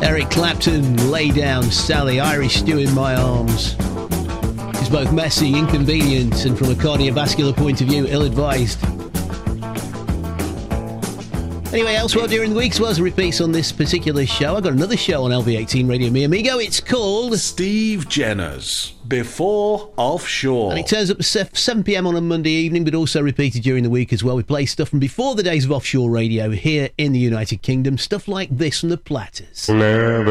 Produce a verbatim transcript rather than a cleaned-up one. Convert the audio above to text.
Eric Clapton, Lay Down Sally, Irish Stew in My Arms. It's both messy, inconvenient, and from a cardiovascular point of view, ill-advised. Anyway, elsewhere during the week, as well as repeats on this particular show, I've got another show on L V eighteen Radio Mi Amigo. It's called Steve Jenner's Before Offshore. And it turns up at seven p m on a Monday evening, but also repeated during the week as well. We play stuff from before the days of offshore radio here in the United Kingdom. Stuff like this from the Platters. Never